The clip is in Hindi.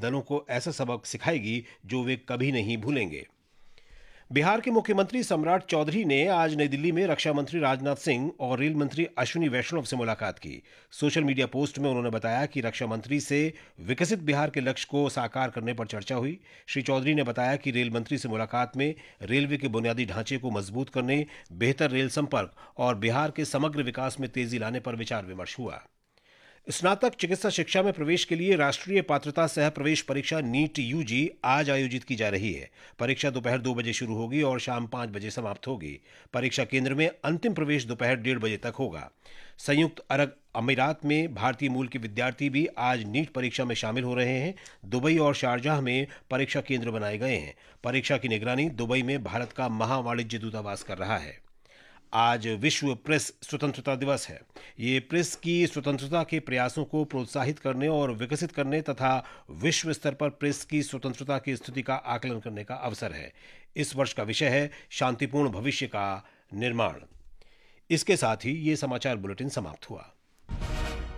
दलों को ऐसा सबक सिखाएगी जो वे कभी नहीं भूलेंगे। बिहार के मुख्यमंत्री सम्राट चौधरी ने आज नई दिल्ली में रक्षा मंत्री राजनाथ सिंह और रेल मंत्री अश्विनी वैष्णव से मुलाकात की। सोशल मीडिया पोस्ट में उन्होंने बताया कि रक्षा मंत्री से विकसित बिहार के लक्ष्य को साकार करने पर चर्चा हुई। श्री चौधरी ने बताया कि रेल मंत्री से मुलाकात में रेलवे के बुनियादी ढांचे को मजबूत करने, बेहतर रेल संपर्क और बिहार के समग्र विकास में तेजी लाने पर विचार विमर्श हुआ। स्नातक चिकित्सा शिक्षा में प्रवेश के लिए राष्ट्रीय पात्रता सह प्रवेश परीक्षा नीट यूजी आज आयोजित की जा रही है। परीक्षा दोपहर 2 बजे शुरू होगी और शाम 5 बजे समाप्त होगी। परीक्षा केंद्र में अंतिम प्रवेश दोपहर 1:30 बजे तक होगा। संयुक्त अरब अमीरात में भारतीय मूल के विद्यार्थी भी आज नीट परीक्षा में शामिल हो रहे हैं। दुबई और शारजाह में परीक्षा केंद्र बनाए गए हैं। परीक्षा की निगरानी दुबई में भारत का महावाणिज्य दूतावास कर रहा है। आज विश्व प्रेस स्वतंत्रता दिवस है। ये प्रेस की स्वतंत्रता के प्रयासों को प्रोत्साहित करने और विकसित करने तथा विश्व स्तर पर प्रेस की स्वतंत्रता की स्थिति का आकलन करने का अवसर है। इस वर्ष का विषय है शांतिपूर्ण भविष्य का निर्माण। इसके साथ ही ये समाचार बुलेटिन समाप्त हुआ।